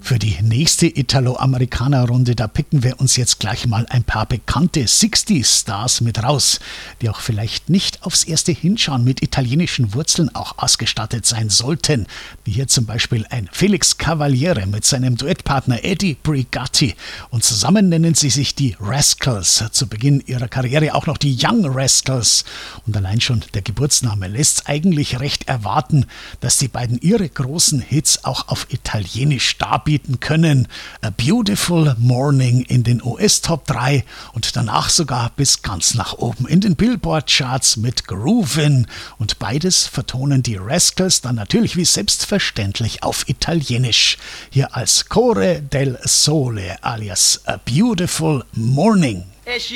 Für die nächste Italo-Amerikaner-Runde, da picken wir uns jetzt gleich mal ein paar bekannte 60s-Stars mit raus, die auch vielleicht nicht aufs erste Hinschauen mit italienischen Wurzeln auch ausgestattet sein sollten, wie hier zum Beispiel ein Felix Cavaliere mit seinem Duettpartner Eddie Brigatti, und zusammen nennen sie sich die Rascals, zu Beginn ihrer Karriere auch noch die Young Rascals, und allein schon der Geburtsname lässt eigentlich recht erwarten, dass die beiden ihre großen Hits auch auf Italienisch darbieten können. A Beautiful Morning in den US Top 3 und danach sogar bis ganz nach oben in den Billboard Charts mit Groovin', und beides vertonen die Rascals dann natürlich wie selbstverständlich auf Italienisch. Hier als Core del Sole alias A Beautiful Morning.